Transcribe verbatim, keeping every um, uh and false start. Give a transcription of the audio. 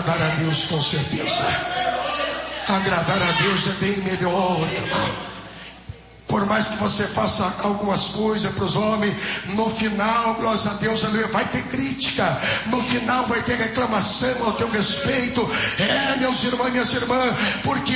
agradar a Deus com certeza. Agradar a Deus é bem melhor, irmão. Por mais que você faça algumas coisas para os homens, no final, glória a Deus, aleluia, vai ter crítica. No final vai ter reclamação ao teu respeito. É, meus irmãos e minhas irmãs, porque